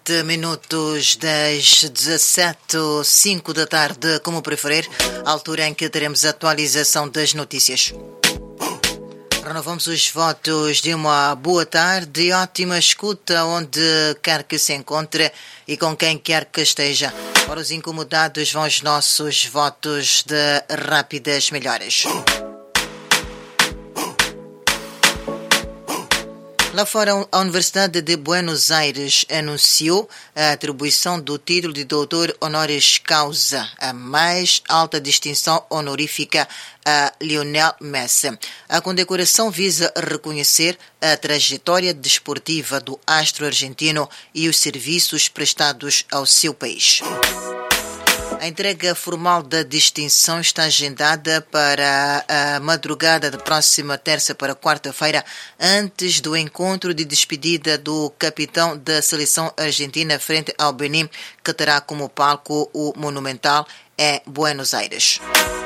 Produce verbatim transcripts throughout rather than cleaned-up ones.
sete minutos das dezassete, cinco da tarde, como preferir, a altura em que teremos a atualização das notícias. Renovamos os votos de uma boa tarde e ótima escuta onde quer que se encontre e com quem quer que esteja. Para os incomodados vão os nossos votos de rápidas melhoras. Lá fora, a Universidade de Buenos Aires anunciou a atribuição do título de doutor honoris causa, a mais alta distinção honorífica a Lionel Messi. A condecoração visa reconhecer a trajetória desportiva do astro argentino e os serviços prestados ao seu país. A entrega formal da distinção está agendada para a madrugada da próxima terça para quarta-feira, antes do encontro de despedida do capitão da seleção argentina frente ao Benin, que terá como palco o Monumental em Buenos Aires.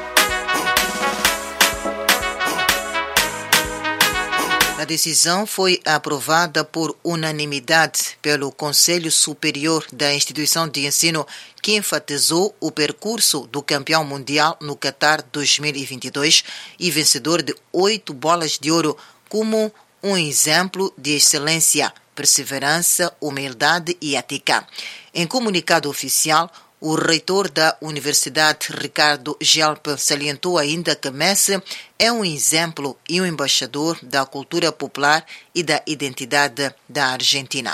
A decisão foi aprovada por unanimidade pelo Conselho Superior da Instituição de Ensino, que enfatizou o percurso do campeão mundial no Qatar dois mil e vinte e dois e vencedor de oito bolas de ouro como um exemplo de excelência, perseverança, humildade e ética. Em comunicado oficial, o reitor da Universidade, Ricardo Gelpe, salientou ainda que Messi é um exemplo e um embaixador da cultura popular e da identidade da Argentina.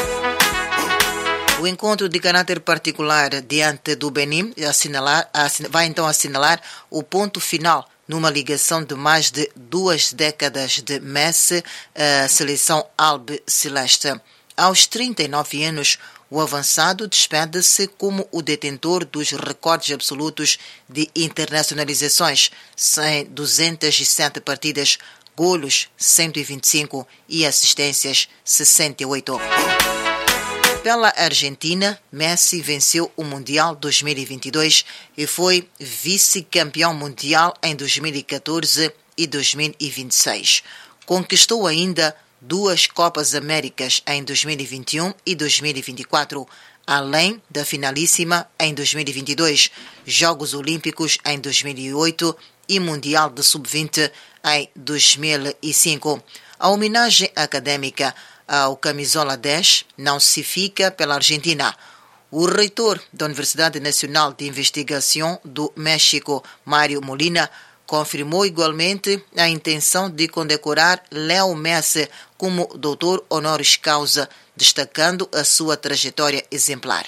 O encontro de caráter particular diante do Benin assinalar, vai então assinalar o ponto final numa ligação de mais de duas décadas de Messi à seleção albiceleste. Aos trinta e nove anos, o avançado despede-se como o detentor dos recordes absolutos de internacionalizações, em duzentas e sete partidas, golos cento e vinte e cinco e assistências sessenta e oito. Pela Argentina, Messi venceu o Mundial dois mil e vinte e dois e foi vice-campeão mundial em dois mil e catorze e dois mil e vinte e seis. Conquistou ainda duas Copas Américas em dois mil e vinte e um e dois mil e vinte e quatro, além da finalíssima em dois mil e vinte e dois, Jogos Olímpicos em dois mil e oito e Mundial de sub vinte em dois mil e cinco. A homenagem acadêmica ao Camisola dez não se fica pela Argentina. O reitor da Universidade Nacional de Investigação do México, Mário Molina, confirmou igualmente a intenção de condecorar Leo Messi como doutor honoris causa, destacando a sua trajetória exemplar.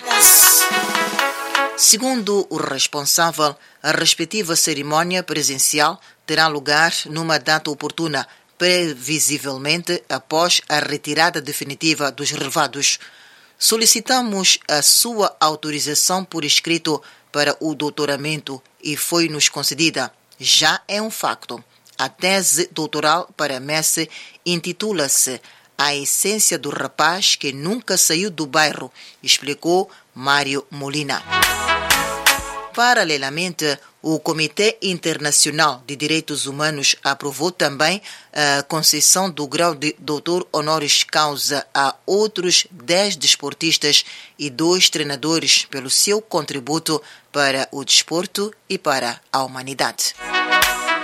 Segundo o responsável, a respectiva cerimónia presencial terá lugar numa data oportuna, previsivelmente após a retirada definitiva dos relevados. Solicitamos a sua autorização por escrito para o doutoramento e foi-nos concedida. Já é um facto. A tese doutoral para Messi intitula-se A Essência do Rapaz que Nunca Saiu do Bairro, explicou Mário Molina. Paralelamente, o Comitê Internacional de Direitos Humanos aprovou também a concessão do grau de doutor honoris causa a outros dez desportistas e dois treinadores pelo seu contributo para o desporto e para a humanidade.